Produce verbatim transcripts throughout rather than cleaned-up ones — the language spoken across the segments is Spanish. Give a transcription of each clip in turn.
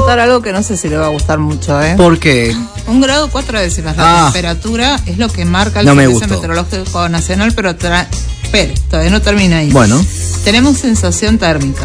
contar algo que no sé si le va a gustar mucho, ¿eh? ¿Por qué? Un grado cuatro décimas. La Ah. temperatura es lo que marca el No me Servicio gustó. Meteorológico Nacional, pero tra... espere, todavía no termina ahí. Bueno. Tenemos sensación térmica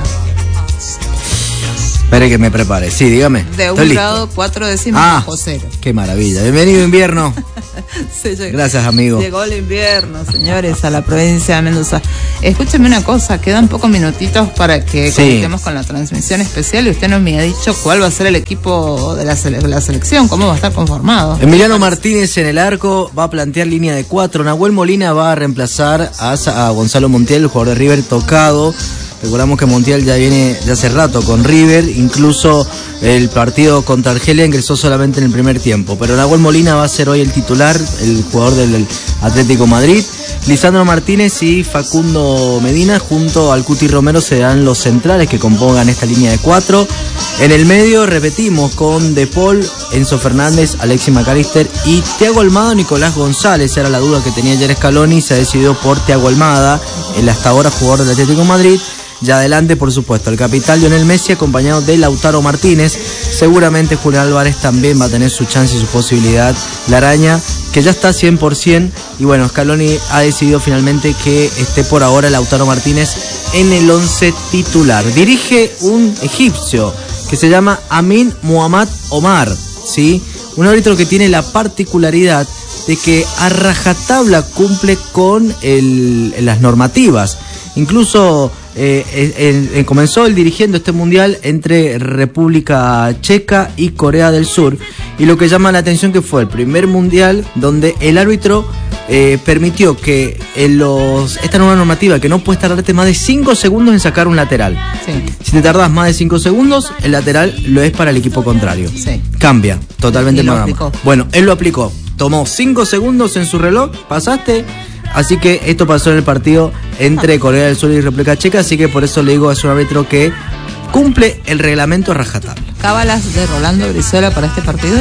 Espere que me prepare. Sí, dígame. de un Estoy listo. grado cuatro décimas Ah, bajo cero. qué maravilla. Bienvenido invierno. Sí, llegó. Gracias, amigo. Llegó el invierno, señores, a la provincia de Mendoza. Escúcheme una cosa, quedan pocos minutitos para que Sí. conectemos con la transmisión especial y usted no me ha dicho cuál va a ser el equipo de la, sele- la selección, cómo va a estar conformado. Emiliano Martínez en el arco va a plantear línea de cuatro. Nahuel Molina va a reemplazar a, a Gonzalo Montiel, el jugador de River tocado. Recordamos que Montiel ya viene de hace rato con River, incluso el partido contra Argelia ingresó solamente en el primer tiempo. Pero Nahuel Molina va a ser hoy el titular, el jugador del Atlético Madrid. Lisandro Martínez y Facundo Medina junto al Cuti Romero serán los centrales que compongan esta línea de cuatro. En el medio repetimos con De Paul, Enzo Fernández, Alexis McAllister y Thiago Almada, Nicolás González. Era la duda que tenía ayer Scaloni, se ha decidido por Thiago Almada, el hasta ahora jugador del Atlético de Madrid. Ya adelante, por supuesto, el capitán Lionel Messi acompañado de Lautaro Martínez. Seguramente Julián Álvarez también va a tener su chance y su posibilidad. La araña, que ya está cien por ciento. Y bueno, Scaloni ha decidido finalmente que esté por ahora Lautaro Martínez en el once titular. Dirige un egipcio que se llama Amin Muhammad Omar, ¿sí? Un árbitro que tiene la particularidad de que a rajatabla cumple con el, las normativas. Incluso eh, eh, eh, comenzó el dirigiendo este mundial entre República Checa y Corea del Sur, y lo que llama la atención que fue el primer mundial donde el árbitro eh, permitió que en los esta nueva normativa que no puedes tardarte más de cinco segundos en sacar un lateral. Sí. Si te tardás más de cinco segundos, el lateral lo es para el equipo contrario. Sí. Cambia totalmente Y el lo programa. aplicó. Bueno, él lo aplicó. Tomó cinco segundos en su reloj, pasaste. Así que esto pasó en el partido entre Corea del Sur y República Checa, así que por eso le digo, es un árbitro que cumple el reglamento a rajatabla. ¿Cábalas de Rolando Brizuela para este partido?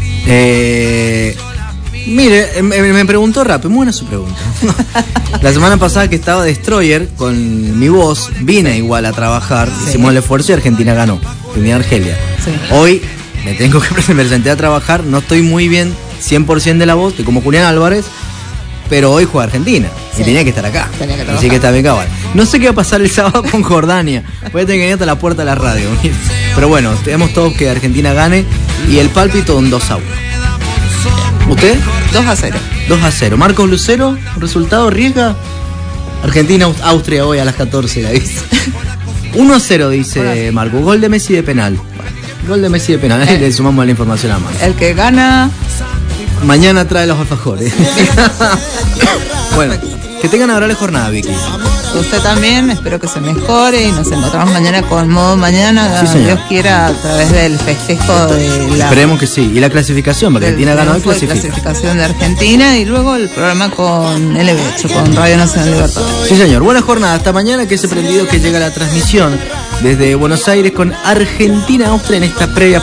Eh, mire, me, me preguntó rápido, muy buena su pregunta. La semana pasada que estaba Destroyer con mi voz, vine igual a trabajar, Sí. hicimos el esfuerzo y Argentina ganó, tenía Argelia. Sí. Hoy me tengo que presentar a trabajar, no estoy muy bien cien por ciento de la voz, estoy como Julián Álvarez, pero hoy juega Argentina Sí. y tenía que estar acá. Tenía que Así trabajar. que está bien cabal. No sé qué va a pasar el sábado con Jordania. Voy a tener que ir hasta la puerta de la radio. Pero bueno, tenemos todos que Argentina gane y el pálpito un dos a uno. ¿Usted? dos a cero. dos a cero. Marcos Lucero, resultado riesga. Argentina, Austria hoy a las catorce, la dice. uno a cero dice Marco. Gol de Messi de penal. Gol de Messi de penal. Ahí Eh. le sumamos la información a Marco. El que gana... Mañana trae los alfajores. Bueno, que tengan agradable jornada, Vicky. Usted también, espero que se mejore y nos encontramos mañana con Modo Mañana, Sí, señor. Dios quiera, a través del festejo de la, Esperemos que sí. Y la clasificación, porque del Argentina ganó y triunfo de clasifica. clasificación de Argentina y luego el programa con L B ocho, con Radio Nacional Libertadores. Sí, señor. Buena jornada. Hasta mañana, que ese prendido que llega la transmisión desde Buenos Aires con Argentina-Austria en esta previa